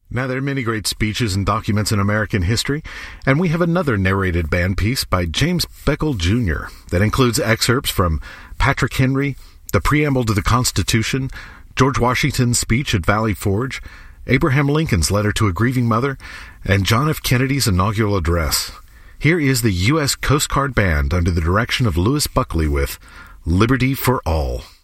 Now, there are many great speeches and documents in American history, and we have another narrated band piece by James Beckle Jr. that includes excerpts from Patrick Henry, the preamble to the Constitution, George Washington's speech at Valley Forge, Abraham Lincoln's letter to a grieving mother, and John F. Kennedy's inaugural address. Here is the U.S. Coast Guard Band under the direction of Louis Buckley with Liberty for All.